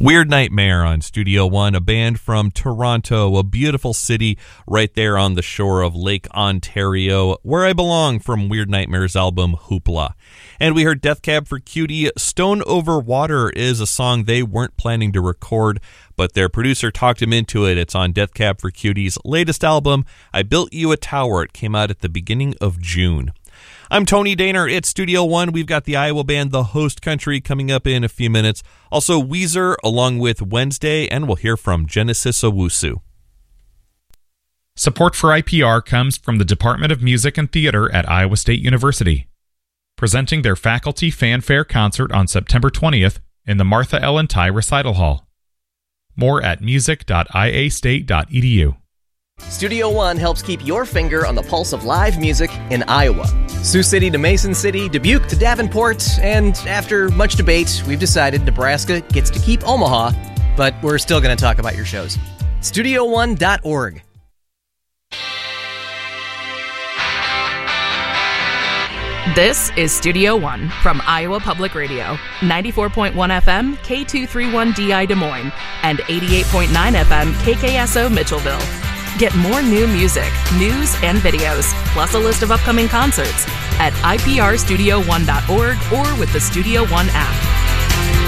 Weird Nightmare on Studio One, a band from Toronto, a beautiful city right there on the shore of Lake Ontario, where I belong, from Weird Nightmare's album Hoopla. And we heard Death Cab for Cutie. Stone Over Water is a song they weren't planning to record, but their producer talked him into it. It's on Death Cab for Cutie's latest album, I Built You a Tower. It came out at the beginning of June. I'm Tony Daner. It's Studio One. We've got the Iowa band The Host Country coming up in a few minutes. Also Weezer along with Wednesday, and we'll hear from Genesis Owusu. Support for IPR comes from the Department of Music and Theater at Iowa State University, presenting their Faculty Fanfare Concert on September 20th in the Martha Ellen Ty Recital Hall. More at music.iastate.edu. Studio One helps keep your finger on the pulse of live music in Iowa. Sioux City to Mason City, Dubuque to Davenport, and after much debate, we've decided Nebraska gets to keep Omaha, but we're still going to talk about your shows. StudioOne.org. This is Studio One from Iowa Public Radio, 94.1 FM, K231DI Des Moines, and 88.9 FM, KKSO Mitchellville. Get more new music, news, and videos, plus a list of upcoming concerts at iprstudio1.org or with the Studio One app.